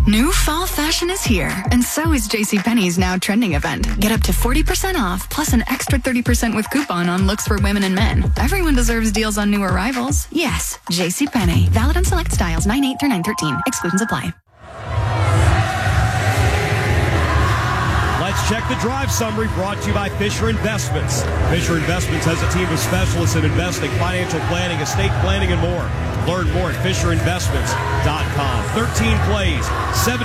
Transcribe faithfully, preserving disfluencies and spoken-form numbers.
New fall fashion is here, and so is JCPenney's now trending event. Get up to forty percent off, plus an extra thirty percent with coupon on looks for women and men. Everyone deserves deals on new arrivals. Yes, JCPenney. Valid on select styles nine eight through nine thirteen. Exclusions apply. Let's check the drive summary brought to you by Fisher Investments. Fisher Investments has a team of specialists in investing, financial planning, estate planning, and more. Learn more at fisher investments dot com. thirteen plays, seven